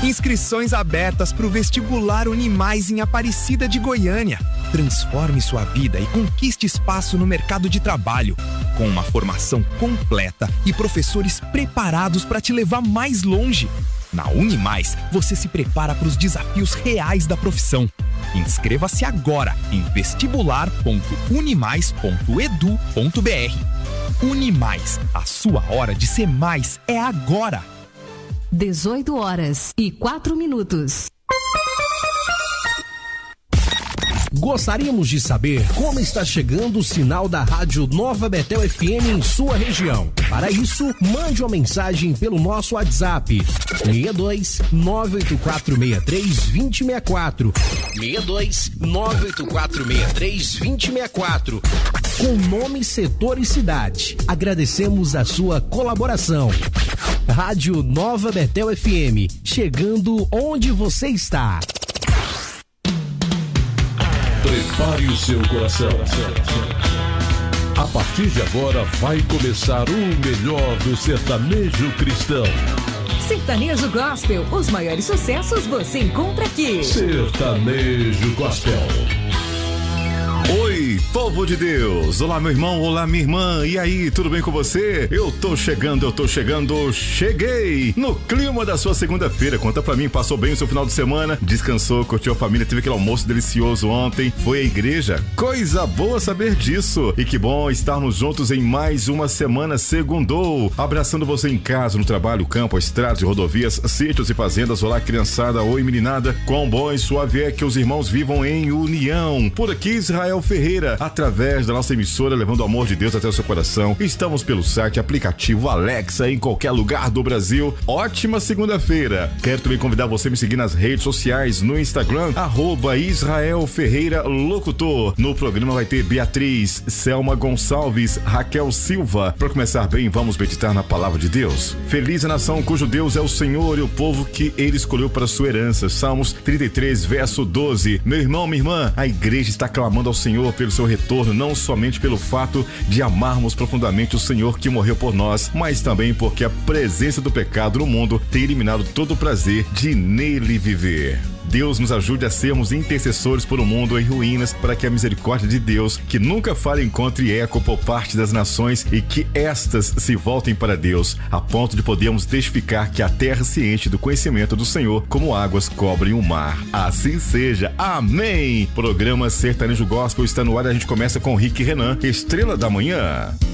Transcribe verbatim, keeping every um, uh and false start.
Inscrições abertas para o vestibular Unimais em Aparecida de Goiânia. Transforme sua vida e conquiste espaço no mercado de trabalho, com uma formação completa e professores preparados para te levar mais longe. Na Unimais, você se prepara para os desafios reais da profissão. Inscreva-se agora em vestibular ponto unimais ponto edu ponto br. Unimais, a sua hora de ser mais é agora. dezoito horas e quatro minutos. Gostaríamos de saber como está chegando o sinal da Rádio Nova Betel F M em sua região. Para isso, mande uma mensagem pelo nosso WhatsApp seis dois nove oito quatro seis três dois zero seis quatro seis dois nove oito quatro seis três dois zero seis quatro com nome, setor e cidade. Agradecemos a sua colaboração. Rádio Nova Betel F M, chegando onde você está. Prepare o seu coração. A partir de agora vai começar o melhor do sertanejo cristão. Sertanejo Gospel, os maiores sucessos você encontra aqui. Sertanejo Gospel. Oi, povo de Deus! Olá, meu irmão, olá, minha irmã, e aí, tudo bem com você? Eu tô chegando, eu tô chegando, cheguei! No clima da sua segunda-feira, conta pra mim, passou bem o seu final de semana? Descansou, curtiu a família, teve aquele almoço delicioso ontem, foi à igreja? Coisa boa saber disso! E que bom estarmos juntos em mais uma semana segundou, abraçando você em casa, no trabalho, campo, estradas e rodovias, sítios e fazendas. Olá, criançada, oi, meninada, quão bom e suave é que os irmãos vivam em união. Por aqui, Israel Ferreira, através da nossa emissora, levando o amor de Deus até o seu coração. Estamos pelo site, aplicativo Alexa, em qualquer lugar do Brasil. Ótima segunda-feira. Quero também convidar você a me seguir nas redes sociais, no Instagram, arroba Israel Ferreira Locutor. No programa vai ter Beatriz, Selma Gonçalves, Raquel Silva. Para começar bem, vamos meditar na palavra de Deus. Feliz a nação cujo Deus é o Senhor e o povo que ele escolheu para sua herança. Salmos trinta e três, verso doze. Meu irmão, minha irmã, a igreja está clamando ao Senhor pelo seu retorno, não somente pelo fato de amarmos profundamente o Senhor que morreu por nós, mas também porque a presença do pecado no mundo tem eliminado todo o prazer de nele viver. Deus nos ajude a sermos intercessores por um mundo em ruínas, para que a misericórdia de Deus, que nunca falha, encontre eco por parte das nações e que estas se voltem para Deus, a ponto de podermos testificar que a terra se enche do conhecimento do Senhor, como águas cobrem o mar. Assim seja. Amém! Programa Sertanejo Gospel está no ar. A gente começa com Rick Renan, Estrela da Manhã.